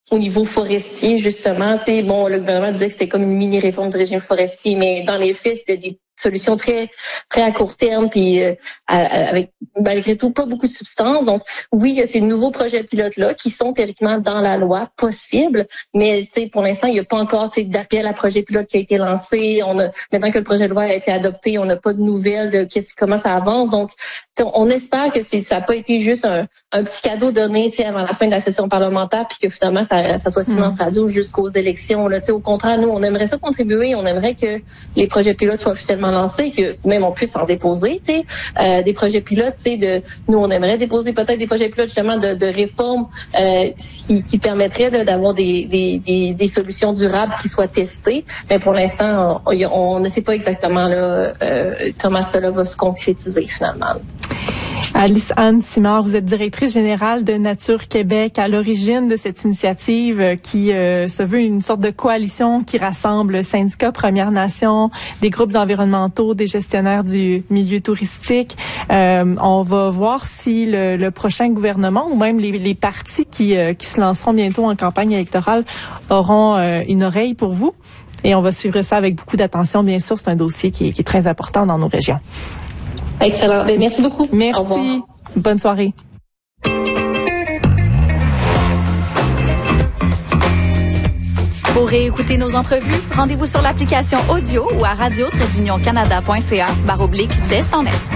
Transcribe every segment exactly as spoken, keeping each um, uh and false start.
au niveau forestier, justement, tu sais, bon, le gouvernement disait que c'était comme une mini-réforme du régime forestier, mais dans les faits, c'était des solutions très très à court terme, puis euh, avec malgré tout pas beaucoup de substance. Donc oui, il y a ces nouveaux projets pilotes-là qui sont théoriquement dans la loi possibles, mais tu sais, pour l'instant, il n'y a pas encore d'appel à projet pilote qui a été lancé. On a maintenant que le projet de loi a été adopté, on n'a pas de nouvelles de qu'est-ce comment ça avance. Donc on espère que c'est, ça n'a pas été juste un, un petit cadeau donné avant la fin de la session parlementaire, puis que finalement ça, ça soit silence radio jusqu'aux élections. Là, au contraire, nous, on aimerait ça contribuer, on aimerait que les projets pilotes soient officiellement lancés, que même on puisse en déposer, euh, des projets pilotes. De, nous, on aimerait déposer peut-être des projets pilotes justement de, de réforme euh, qui, qui permettraient là, d'avoir des, des, des, des solutions durables qui soient testées. Mais pour l'instant, on, on ne sait pas exactement là, euh, comment cela va se concrétiser finalement. Alice-Anne Simard, vous êtes directrice générale de Nature Québec, à l'origine de cette initiative qui euh, se veut une sorte de coalition qui rassemble syndicats, Premières Nations, des groupes environnementaux, des gestionnaires du milieu touristique. Euh, on va voir si le, le prochain gouvernement ou même les, les partis qui, euh, qui se lanceront bientôt en campagne électorale auront euh, une oreille pour vous. Et on va suivre ça avec beaucoup d'attention. Bien sûr, c'est un dossier qui est, qui est très important dans nos régions. Excellent. Merci beaucoup. Merci. Au revoir. Bonne soirée. Pour réécouter nos entrevues, rendez-vous sur l'application audio ou à radio tiret union canada point c a barre oblique d'Est en Est.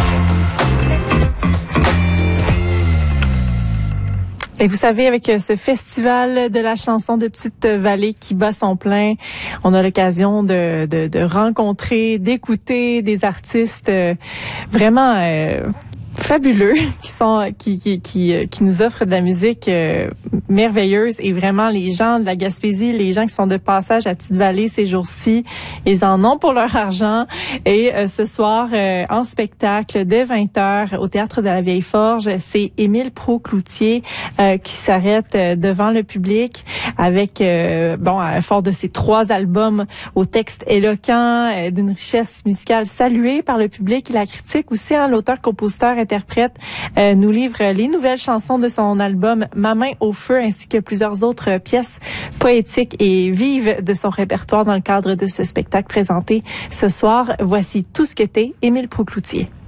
Et vous savez, avec ce festival de la chanson de Petite-Vallée qui bat son plein, on a l'occasion de, de, de rencontrer, d'écouter des artistes euh, vraiment euh, fabuleux qui sont qui qui qui qui nous offrent de la musique euh, merveilleuse. Et vraiment, les gens de la Gaspésie, les gens qui sont de passage à Petite-Vallée ces jours-ci, ils en ont pour leur argent. Et euh, ce soir, euh, en spectacle dès vingt heures au Théâtre de la Vieille Forge, c'est Émile Prou-Cloutier euh, qui s'arrête euh, devant le public avec euh, bon, fort de ses trois albums au texte éloquent, euh, d'une richesse musicale saluée par le public et la critique aussi. Hein, l'auteur-compositeur interprète euh, nous livre les nouvelles chansons de son album Ma main au feu, ainsi que plusieurs autres pièces poétiques et vives de son répertoire dans le cadre de ce spectacle présenté ce soir. Voici Tout ce que t'es, Émile Prou-Cloutier.